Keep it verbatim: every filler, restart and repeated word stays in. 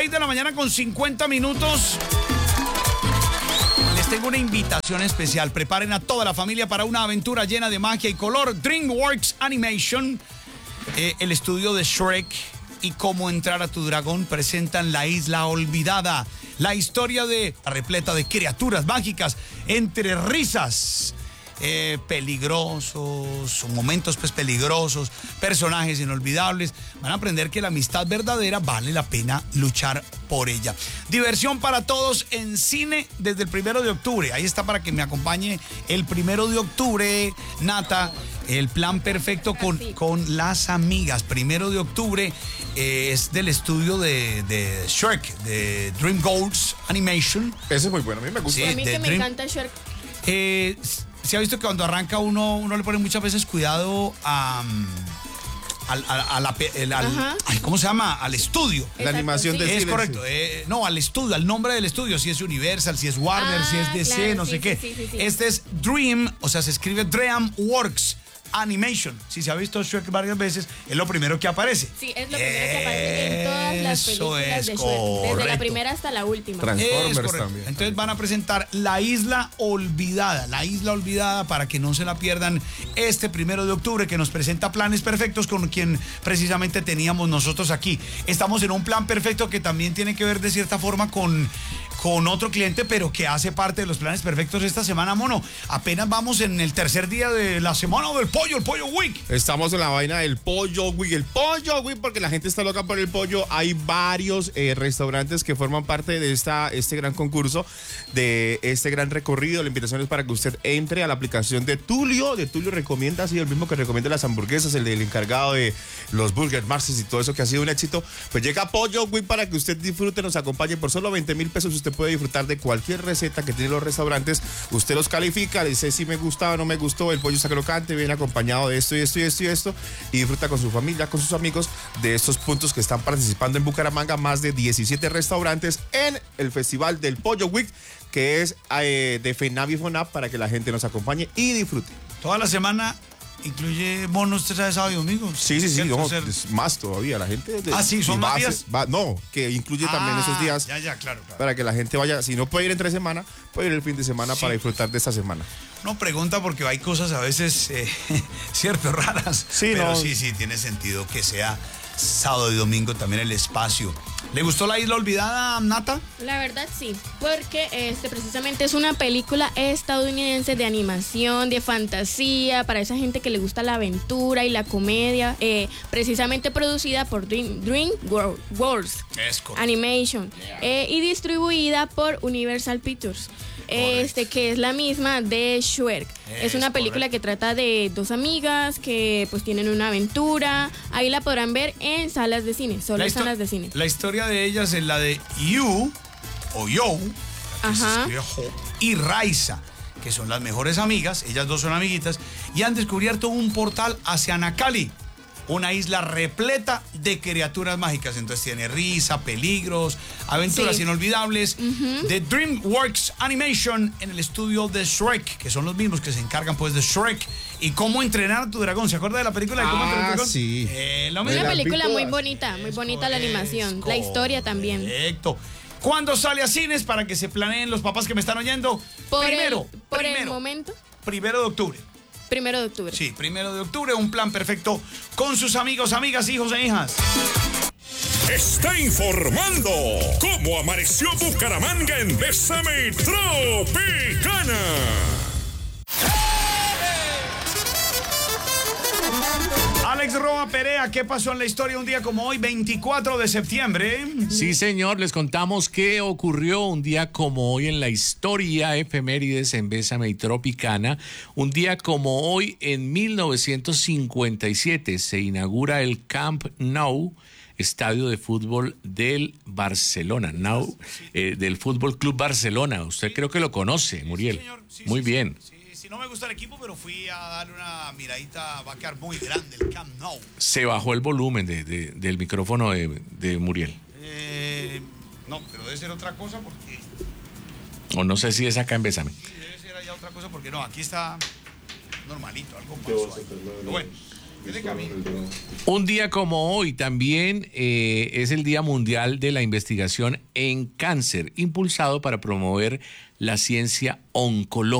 seis de la mañana con cincuenta minutos. Les tengo una invitación especial. Preparen a toda la familia para una aventura llena de magia y color. DreamWorks Animation, eh, el estudio de Shrek y Cómo entrar a tu dragón presentan La Isla Olvidada. La historia de repleta de criaturas mágicas entre risas. Eh, peligrosos, momentos pues peligrosos, personajes inolvidables. Van a aprender que la amistad verdadera vale la pena luchar por ella. Diversión para todos en cine desde el primero de octubre. Ahí está para que me acompañe el primero de octubre, Nata. El plan perfecto con, con las amigas. Primero de octubre eh, es del estudio de, de Shrek, de DreamWorks Animation. Ese es muy bueno, a mí me gusta. Sí, a mí que me Dream... encanta Shrek. Eh, se ha visto que cuando arranca uno, uno le pone muchas veces cuidado a, al, a, a la, el, al, ay, ¿cómo se llama? Al estudio. Exacto, la animación sí. del Es cine, correcto. sí. Eh, no, al estudio, al nombre del estudio. Si es Universal, si es Warner, Ah, si es D C, claro, no sí, sé sí, qué. sí, sí, sí. Este es Dream, o sea, se escribe DreamWorks Animation. Si se ha visto Shrek varias veces, es lo primero que aparece. Sí, es lo primero que aparece en todas las Eso películas es de Shrek, desde la correcto. primera hasta la última. Transformers Es correcto. también. Entonces van a presentar La Isla Olvidada, La Isla Olvidada, para que no se la pierdan este primero de octubre, que nos presenta Planes Perfectos, con quien precisamente teníamos nosotros aquí. Estamos en un plan perfecto que también tiene que ver de cierta forma con, con otro cliente, pero que hace parte de los Planes Perfectos esta semana, mono. Apenas vamos en el tercer día de la semana del pollo, el Pollo Week. Estamos en la vaina del Pollo Week, el Pollo Week, porque la gente está loca por el pollo. Hay varios eh, restaurantes que forman parte de esta, este gran concurso, de este gran recorrido. La invitación es para que usted entre a la aplicación de Tulio. De Tulio recomienda, ha sido el mismo que recomienda las hamburguesas, el del encargado de los Burger Masters y todo eso, que ha sido un éxito. Pues llega Pollo Week para que usted disfrute, nos acompañe. Por solo veinte mil pesos usted puede disfrutar de cualquier receta que tienen los restaurantes. Usted los califica, le dice si me gustaba o no me gustó, el pollo está crocante, viene acompañado de esto y esto y esto y esto, y disfruta con su familia, con sus amigos de estos puntos que están participando en Bucaramanga. Más de diecisiete restaurantes en el Festival del Pollo Week, que es eh, de FENAVI y FONAP, para que la gente nos acompañe y disfrute. Toda la semana incluye bonos, ¿usted sabe, sábado y domingo? Sí, sí, sí, ¿Cierto? no, Ser... es más todavía, la gente... De, ah, sí, son más días. Va, no, que incluye también ah, esos días. Ya, ya, claro, claro. Para que la gente vaya, si no puede ir entre semana, puede ir el fin de semana, sí, para disfrutar de esta semana. No pregunta porque hay cosas a veces, eh, cierto, raras. Sí, pero no. sí, sí, tiene sentido que sea sábado y domingo también el espacio. ¿Le gustó La Isla Olvidada, Nata? La verdad sí, porque este precisamente es una película estadounidense de animación, de fantasía, para esa gente que le gusta la aventura y la comedia, eh, precisamente producida por Dream, DreamWorks Animation eh, y distribuida por Universal Pictures. Este, que es la misma de Shrek. Es, es una película correcto. que trata de dos amigas que pues tienen una aventura. Ahí la podrán ver en salas de cine, solo en salas de cine. La historia de ellas es la de Yu o Yo, Ajá. y Raisa, que son las mejores amigas. Ellas dos son amiguitas y han descubierto un portal hacia Anacali, una isla repleta de criaturas mágicas. Entonces tiene risa, peligros, aventuras sí. inolvidables. Uh-huh. De DreamWorks Animation en el estudio de Shrek, que son los mismos que se encargan pues de Shrek y Cómo entrenar a tu dragón. ¿Se acuerda de la película de Cómo ah, entrenar a tu dragón? Sí. Eh, lo mismo. Una película muy bonita, muy bonita la animación, la historia también. Correcto. ¿Cuándo sale a cines para que se planeen los papás que me están oyendo? Por primero, el, por primero, el momento. Primero de octubre. Primero de octubre. Sí, primero de octubre, un plan perfecto con sus amigos, amigas, hijos e hijas. Está informando cómo amaneció Bucaramanga en Bésame Tropicana. Alex Roa Perea, ¿qué pasó en la historia un día como hoy, veinticuatro de septiembre? Sí, señor, les contamos qué ocurrió un día como hoy en la historia, efemérides en Bésame y Tropicana. Un día como hoy, en mil novecientos cincuenta y siete, se inaugura el Camp Nou, estadio de fútbol del Barcelona, Nou, eh, del Fútbol Club Barcelona. Usted creo que lo conoce, Muriel. Sí, señor. Sí, Muy sí, bien. Sí. Si no me gusta el equipo, pero fui a darle una miradita, va a quedar muy grande el Camp Nou. Se bajó el volumen de, de, del micrófono de, de Muriel. Eh, no, pero debe ser otra cosa porque... O no sé si es acá en Bésame. Sí, debe ser allá otra cosa porque no, aquí está normalito, algo pasó ahí. Pero bueno, Un día como hoy también eh, es el Día Mundial de la Investigación en Cáncer, impulsado para promover la ciencia oncológica.